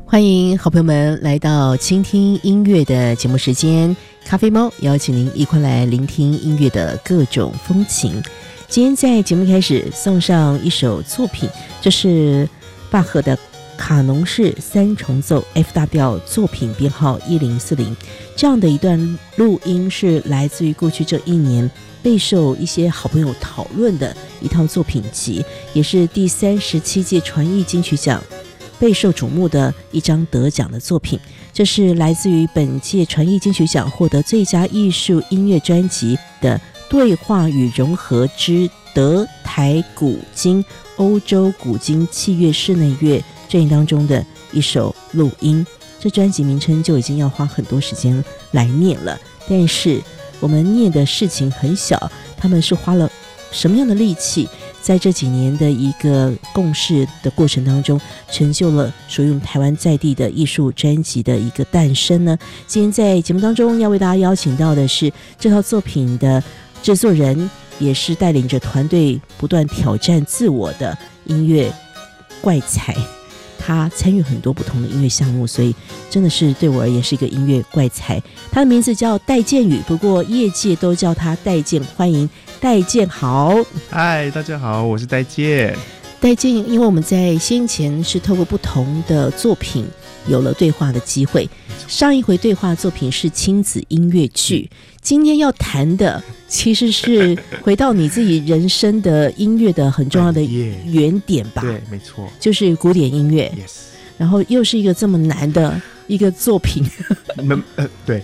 欢迎好朋友们来到倾听音乐的节目时间，咖啡猫邀请您一块来聆听音乐的各种风情。今天在节目开始送上一首作品，这是巴赫的卡农式三重奏 F 大调作品编号1040，这样的一段录音是来自于过去这一年备受一些好朋友讨论的一套作品集，也是第37届传艺金曲奖备受瞩目的一张得奖的作品。这是来自于本届传艺金曲奖获得最佳艺术音乐专辑的对话与融合之德台古今欧洲古今器乐室内乐专辑当中的一首录音。这专辑名称就已经要花很多时间来念了，但是我们念的事情很小，他们是花了什么样的力气，在这几年的一个共事的过程当中，成就了属于我们台湾在地的艺术专辑的一个诞生呢？今天在节目当中要为大家邀请到的是这套作品的制作人，也是带领着团队不断挑战自我的音乐怪才。他参与很多不同的音乐项目，所以真的是对我而言是一个音乐怪才。他的名字叫戴建宇，不过业界都叫他戴建。欢迎戴建，好。 嗨，大家好，我是戴建。 戴建，因为我们在先前是透过不同的作品有了对话的机会，上一回对话作品是亲子音乐剧，今天要谈的其实是回到你自己人生的音乐的很重要的原点吧？ 对，没错， 就是古典音乐。 Yes。 然后又是一个这么难的一个作品， 对，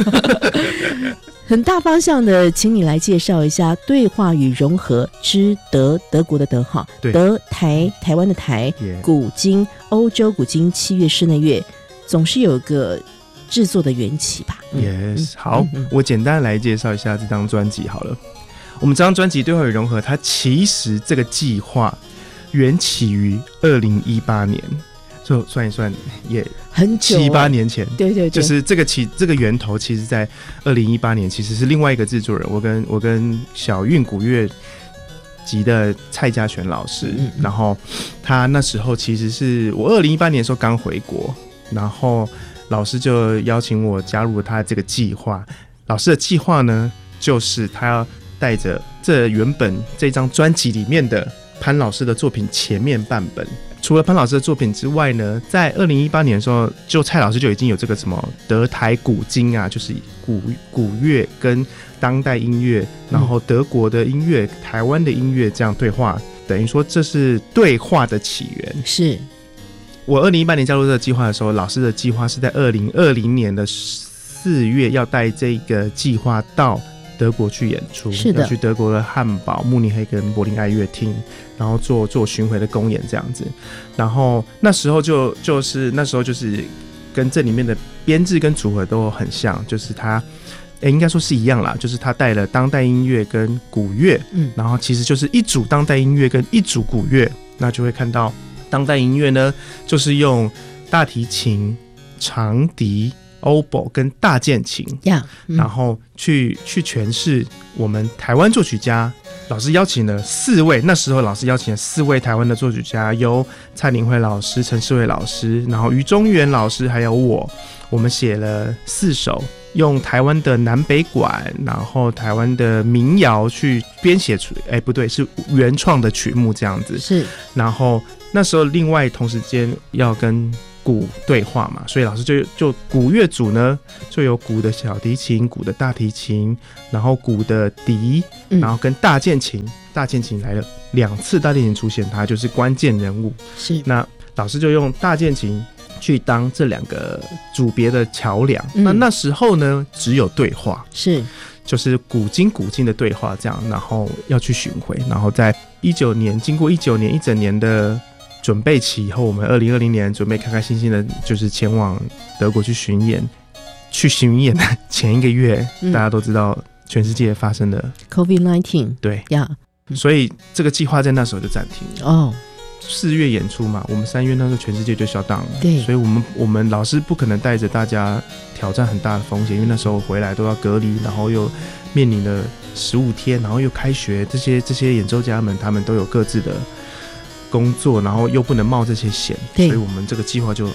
很大方向的，请你来介绍一下对话与融合之德国的德哈，德台湾的台，古今欧洲古今器乐室内乐，总是有个制作的缘起吧。 Yes， 好，我简单来介绍一下这张专辑好了。我们这张专辑对话与融合，它其实这个计划缘起于2018年。就算一算也很久 7-8年前， 对， 就是这个源头，其实在2018年，其实是另外一个制作人，我跟小韵古乐级的蔡家全老师，然后他那时候其实是我2018年的时候刚回国，然后老师就邀请我加入他这个计划。老师的计划呢，就是他要带着这原本这张专辑里面的潘老师的作品前面半本。除了潘老师的作品之外呢，在2018年的时候，就蔡老师就已经有这个什么德台古今啊，就是古乐跟当代音乐，然后德国的音乐、台湾的音乐这样对话，等于说这是对话的起源。是我2018年加入这个计划的时候，老师的计划是在2020年的4月要带这个计划到德国去演出，是的，要去德国的汉堡、慕尼黑跟柏林爱乐厅，然后做巡回的公演这样子。然后那时候就是跟这里面的编制跟组合都很像，就是他应该说是一样啦，就是他带了当代音乐跟古乐，然后其实就是一组当代音乐跟一组古乐，那就会看到当代音乐呢，就是用大提琴、长笛、oboe 跟大键琴，然后去诠释我们台湾作曲家。老师邀请了4位，那时候老师邀请了4位台湾的作曲家，由蔡林慧老师、陈世伟老师，然后于中原老师，还有我们写了4首，用台湾的南北管，然后台湾的民谣去编写出，不对，是原创的曲目这样子。是，然后那时候另外同时间要跟鼓对话嘛，所以老师就鼓乐组呢，就有鼓的小提琴、鼓的大提琴，然后鼓的笛，然后跟大键琴来了2次，大键琴出现，它就是关键人物。是，那老师就用大键琴去当这2个组别的桥梁。那时候呢，只有对话，是，就是古今的对话这样，然后要去巡回，然后在19年，经过19年一整年的准备期以后，我们2020年准备开开心心的，就是前往德国去巡演。去巡演的前1个月，大家都知道全世界发生了 COVID-19， 对呀，所以这个计划在那时候就暂停了。哦，4月演出嘛，我们3月那时候全世界就shut down了，对，所以我们老师不可能带着大家挑战很大的风险，因为那时候回来都要隔离，然后又面临了15天，然后又开学，这些演奏家们他们都有各自的工作，然后又不能冒这些险，所以我们这个计划就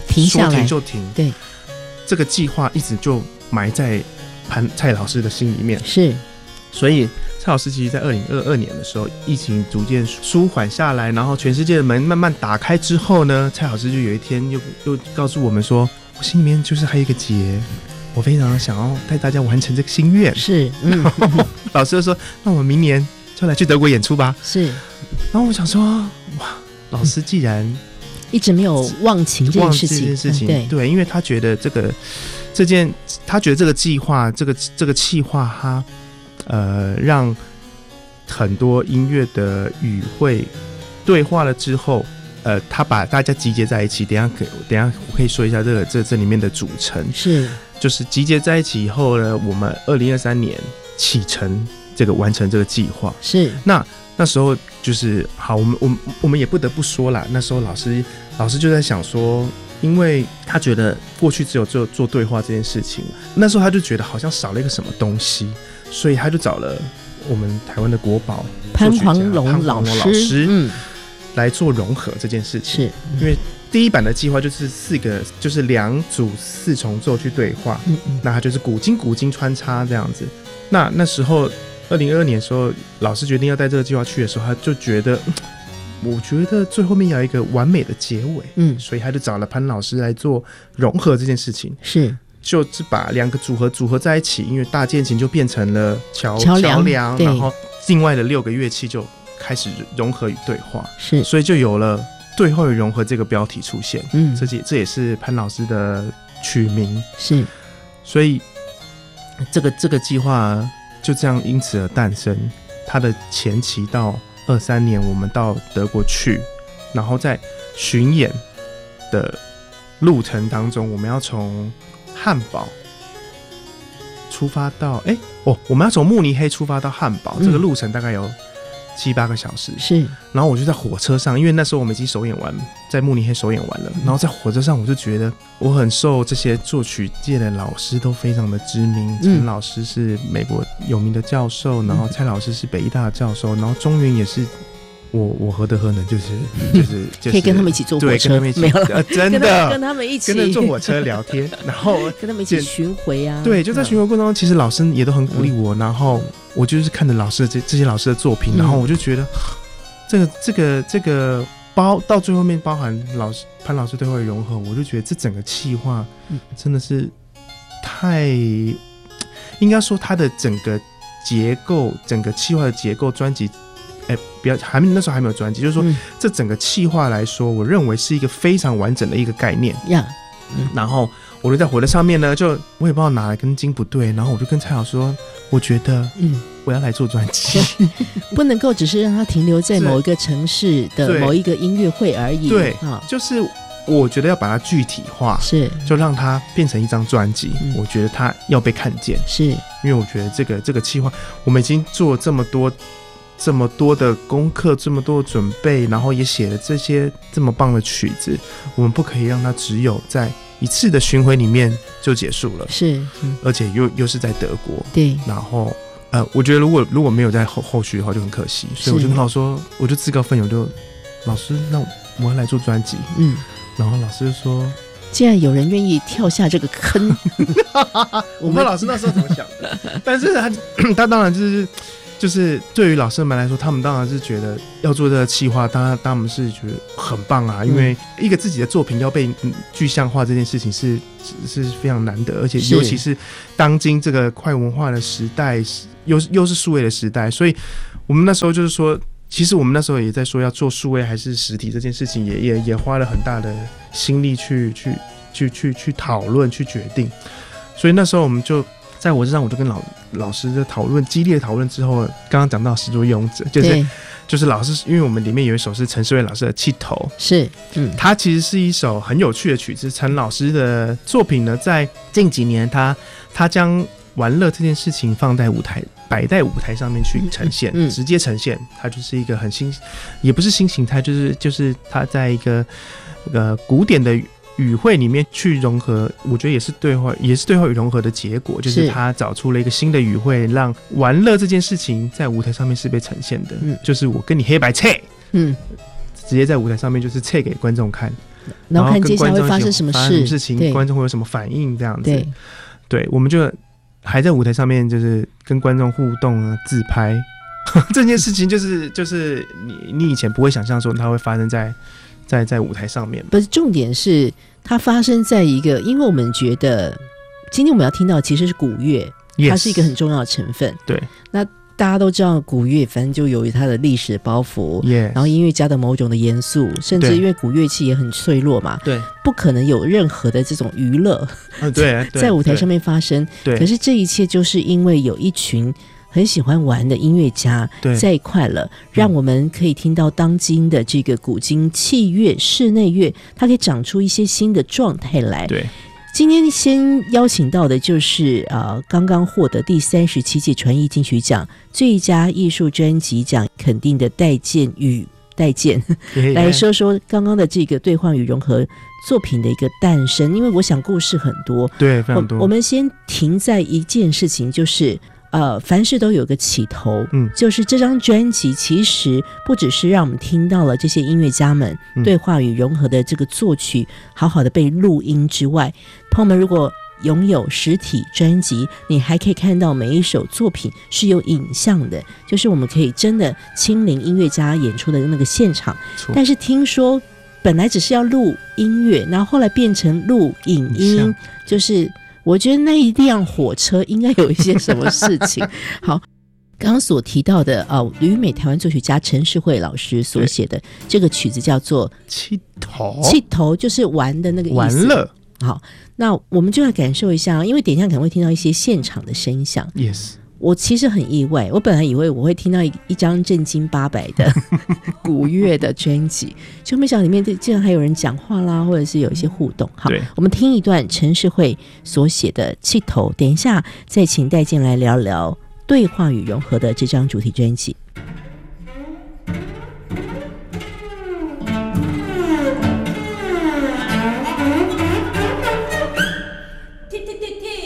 停下来， 说停就停。 对， 这个计划一直就埋在蔡老师的心里面。 是， 所以蔡老师其实在2022年的时候，疫情逐渐舒缓下来，然后全世界的门慢慢打开之后呢，蔡老师就有一天又告诉我们说，我心里面就是还有一个结，我非常想要带大家完成这个心愿。 是， 老师就说，那我们明年就来去德国演出吧。 是， 然后我想说，哇，老师既然一直没有忘情这件事情， 对，因为他觉得他觉得这个计划，这个企划，他让很多音乐的语汇对话了之后，他把大家集结在一起。等一下我可以说一下这里面的组成，是就是集结在一起以后呢，我们2023年启程完成这个计划。是那时候就是好，我们也不得不说啦，那时候老师就在想说，因为他觉得过去只有做对话这件事情，那时候他就觉得好像少了一个什么东西，所以他就找了我们台湾的国宝潘黄龙老师来做融合这件事情。是因为第一版的计划就是就是2组4重奏去对话，那他就是古今穿插这样子。那时候2022年的时候，老师决定要带这个计划去的时候，他就觉得我觉得最后面要有一个完美的结尾，所以他就找了潘老师来做融合这件事情。是，就是把2个组合在一起，因为大键琴就变成了桥梁，然后另外的6个乐器就开始融合与对话。是，所以就有了对话与融合这个标题出现。这也是潘老师的取名。是，所以这个计划就这样因此而诞生。它的前期到23年我们到德国去，然后在巡演的路程当中，我们要从汉堡出发到我们要从慕尼黑出发到汉堡，这个路程大概有7-8个小时。是，然后我就在火车上，因为那时候我们已经首演完，在慕尼黑首演完了，然后在火车上我就觉得我很受这些作曲界的老师都非常的知名。陈老师是美国有名的教授，然后蔡老师是北医大的教授，然后中原也是我何德何能，就是可以跟他们一起坐火车，没有了，真的跟他们一起坐火车聊天，然后跟他们一起巡回啊。 对，就在巡回过程中，其实老师也都很鼓励我，然后我就是看着这些老师的作品，然后我就觉得这个到最后面包含潘老师对话与融合，我就觉得这整个企划真的是太，应该说它的整个结构，整个企划的结构，专辑。那时候还没有专辑，就是说这整个企划来说，我认为是一个非常完整的一个概念。然后我就在火车上面呢，我也不知道哪根筋不对，然后我就跟蔡老师说，我觉得我要来做专辑， 不能够只是让它停留在某一个城市的某一个音乐会而已。对， 就是我觉得要把它具体化，是就让它变成一张专辑。我觉得它要被看见，是因为我觉得这个企划我们已经做了这么多的功课，这么多的准备，然后也写了这么棒的曲子，我们不可以让它只有在一次的巡回里面就结束了。是，而且又是在德国。对，然后我觉得如果没有在后续的话就很可惜，所以我就跟老师说，我就自告奋勇，就老师，那我要来做专辑。然后老师就说， 既然有人愿意跳下这个坑， 我不知道老师那时候怎么想的，但是他当然就是对于老师们来说，他们当然是觉得要做这个企划，他们是觉得很棒啊，因为一个自己的作品要被具象化这件事情是非常难得，而且尤其是当今这个快文化的时代，又是数位的时代，所以我们那时候就是说，其实我们那时候也在说要做数位还是实体这件事情，也花了很大的心力去讨论去决定，所以那时候我们就在火车上，我就跟老师的激烈的讨论之后，刚刚讲到始作俑者，就是老师，因为我们里面有一首是陈世伟老师的《气头》，是，它其实是一首很有趣的曲子。陈老师的作品呢，在近几年他将玩乐这件事情放在摆在舞台上面去呈现，直接呈现，它就是一个很也不是新形态，就是他在一个古典的语汇里面去融合，我觉得也是对话与融合的结果，就是他找出了一个新的语汇，让玩乐这件事情在舞台上面是被呈现的，就是我跟你黑白切，直接在舞台上面就是切给观众看， 然后看接下来会发生什么事情，观众会有什么反应这样子。对，我们就还在舞台上面，就是跟观众互动自拍这件事情，就是你以前不会想象说它会发生在舞台上面。 不是，重点是它发生在一个，因为我们觉得今天我们要听到其实是古乐，它是一个很重要的成分。 对， 那大家都知道古乐反正就由于它的历史包袱，然后音乐家的某种的严肃，甚至因为古乐器也很脆弱嘛， 对， 不可能有任何的这种娱乐在舞台上面发生。 对， 可是这一切就是因为有一群很喜欢玩的音乐家在一块了，让我们可以听到当今的这个古今器乐、室内乐，它可以长出一些新的状态来。 对。 今天先邀请到的就是刚刚获得第37届传艺金曲奖最佳艺术专辑奖肯定的戴健来说说刚刚的这个对话与融合作品的一个诞生。因为我想故事很多， 对，非常多。 我们先停在一件事情，就是凡事都有个起头，就是这张专辑其实不只是让我们听到了这些音乐家们对话与融合的这个作曲好好的被录音之外，朋友们如果拥有实体专辑，你还可以看到每一首作品是有影像的，就是我们可以真的亲临音乐家演出的那个现场。但是听说本来只是要录音乐，然后后来变成录影音，就是我觉得那一辆火车应该有一些什么事情。好，刚刚所提到的旅美台湾作曲家陈世慧老师所写的这个曲子叫做气头就是玩的那个意思， 玩乐。 好，那我们就来感受一下，因为等一下可能会听到一些现场的声响。 Yes， 我其实很意外，我本来以为我会听到一张正经八百的古乐的专辑，就没想到里面竟然还有人讲话啦，或者是有一些互动。好，我们听一段陈世慧所写的气头，等一下再请戴健来聊聊对话与融合的这张主题专辑。